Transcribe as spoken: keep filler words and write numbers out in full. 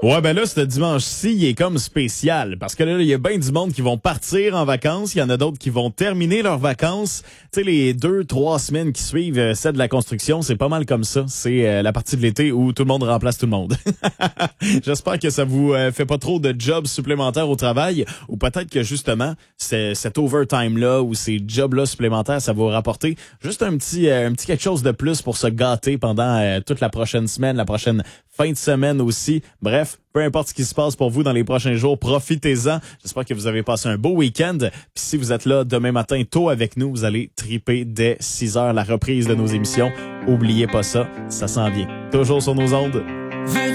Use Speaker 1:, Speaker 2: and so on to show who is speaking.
Speaker 1: Ouais, ben là, ce dimanche-ci, il est comme spécial. Parce que là, il y a bien du monde qui vont partir en vacances. Il y en a d'autres qui vont terminer leurs vacances. Tu sais, les deux, trois semaines qui suivent euh, celle de la construction, c'est pas mal comme ça. C'est euh, la partie de l'été où tout le monde remplace tout le monde. J'espère que ça vous euh, fait pas trop de jobs supplémentaires au travail. Ou peut-être que justement, c'est, cet overtime-là ou ces jobs-là supplémentaires, ça va vous rapporter juste un petit, euh, un petit quelque chose de plus pour se gâter pendant euh, toute la prochaine semaine, la prochaine fin de semaine aussi. Bref, peu importe ce qui se passe pour vous dans les prochains jours, profitez-en. J'espère que vous avez passé un beau week-end. Puis si vous êtes là demain matin tôt avec nous, vous allez triper dès six heures la reprise de nos émissions. Oubliez pas ça, ça s'en vient. Toujours sur nos ondes.